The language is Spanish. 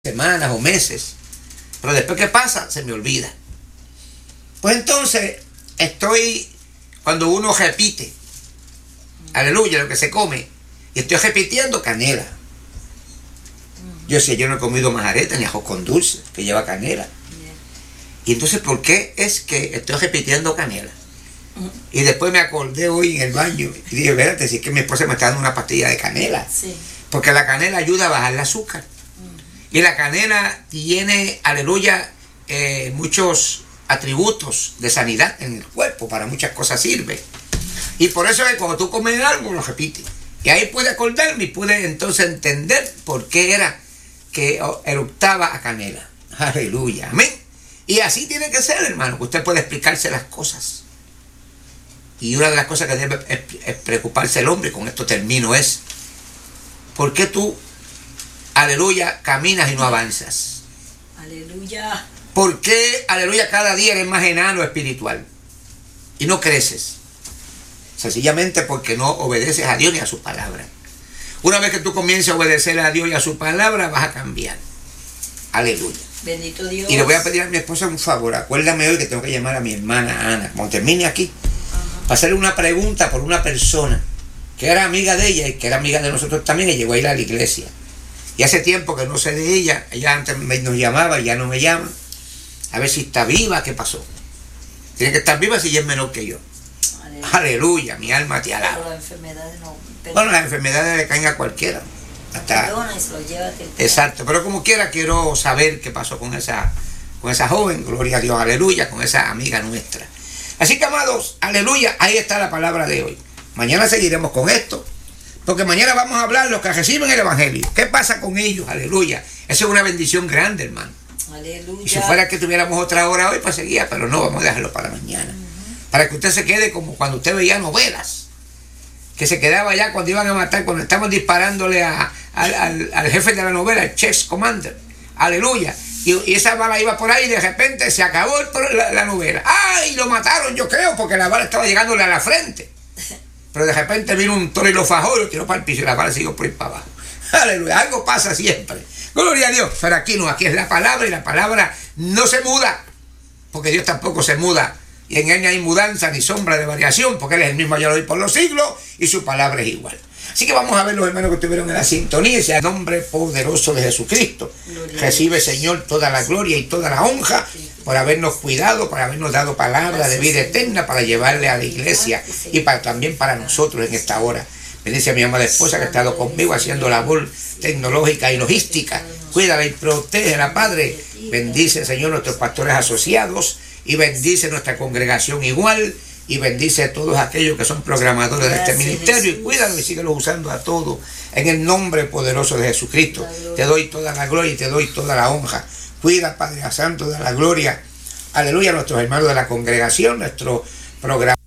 semanas o meses, pero después que pasa se me olvida. Pues entonces cuando uno repite, aleluya, lo que se come, y estoy repitiendo canela. Yo decía, yo no he comido majareta ni ajo con dulce, que lleva canela. Y entonces, ¿por qué es que estoy repitiendo canela? Y después me acordé hoy en el baño y dije, espérate, si es que mi esposa me está dando una pastilla de canela. Sí. Porque la canela ayuda a bajar el azúcar. Y la canela tiene, aleluya, muchos atributos de sanidad en el cuerpo, para muchas cosas sirve. Y por eso es que cuando tú comes algo, lo repites. Y ahí puede acordarme y puede entonces entender por qué era que eructaba a canela. Aleluya, amén. Y así tiene que ser, hermano, que usted puede explicarse las cosas. Y una de las cosas que debe preocuparse el hombre, con esto termino, es ¿por qué tú, aleluya, caminas y no avanzas? Aleluya. ¿Por qué, aleluya, cada día eres más enano espiritual y no creces? Sencillamente porque no obedeces a Dios ni a su palabra. Una vez que tú comiences a obedecer a Dios y a su palabra, vas a cambiar. Aleluya. Bendito Dios. Y le voy a pedir a mi esposa un favor. Acuérdame hoy que tengo que llamar a mi hermana Ana, cuando termine aquí, para hacerle una pregunta por una persona que era amiga de ella y que era amiga de nosotros también, y llegó a ir a la iglesia. Y hace tiempo que no sé de ella. Ella antes nos llamaba y ya no me llama. A ver si está viva, ¿qué pasó? Tiene que estar viva si ella es menor que yo. Aleluya, mi alma te alaba. Pero las enfermedades no. Bueno, las enfermedades le caen a cualquiera. Hasta, perdona y se lo lleva. Exacto, pero como quiera quiero saber qué pasó con esa joven, gloria a Dios, aleluya, con esa amiga nuestra. Así que, amados, aleluya, ahí está la palabra de hoy. Mañana seguiremos con esto, porque mañana vamos a hablar de los que reciben el evangelio. ¿Qué pasa con ellos? Aleluya. Esa es una bendición grande, hermano. Aleluya. Y si fuera que tuviéramos otra hora hoy, pues seguía, pero no, vamos a dejarlo para mañana. Para que usted se quede como cuando usted veía novelas, que se quedaba ya cuando iban a matar, cuando estaban disparándole al jefe de la novela, el Chess Commander. Aleluya. Y esa bala iba por ahí y de repente se acabó la novela. ¡Ay! Lo mataron, yo creo, porque la bala estaba llegándole a la frente. Pero de repente vino un toro y lo fajó y lo tiró para el piso y la bala siguió por ahí para abajo. Aleluya. Algo pasa siempre. Gloria a Dios. Pero aquí no, aquí es la palabra y la palabra no se muda, porque Dios tampoco se muda. Y en él no hay mudanza ni sombra de variación, porque Él es el mismo ayer hoy por los siglos y su palabra es igual. Así que vamos a ver los hermanos que estuvieron en la sintonía, y sea el nombre poderoso de Jesucristo. Recibe, Señor, toda la gloria y toda la honra por habernos cuidado, por habernos dado palabra de vida eterna para llevarle a la iglesia y también para nosotros en esta hora. Bendice a mi amada esposa que ha estado conmigo haciendo labor tecnológica y logística. Cuídala y protégela, Padre. Bendice, Señor, nuestros pastores asociados y bendice nuestra congregación igual. Y bendice a todos aquellos que son programadores de este ministerio. Y cuídalo y síguelo usando a todos. En el nombre poderoso de Jesucristo. Te doy toda la gloria y te doy toda la honra. Cuida, Padre Santo, de la gloria. Aleluya, a nuestros hermanos de la congregación, nuestro programa.